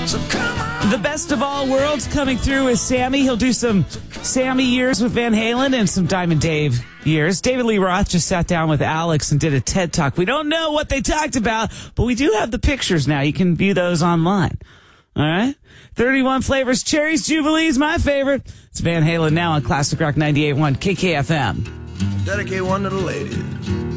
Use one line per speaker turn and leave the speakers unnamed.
The best of all worlds coming through with Sammy. He'll do some Sammy years with Van Halen and some Diamond Dave years. David Lee Roth just sat down with Alex and did a TED Talk. We don't know what they talked about, but we do have the pictures now. You can view those online. All right? 31 flavors. Cherries Jubilee is my favorite. It's Van Halen now on Classic Rock 98.1 KKFM.
Dedicate one to the ladies.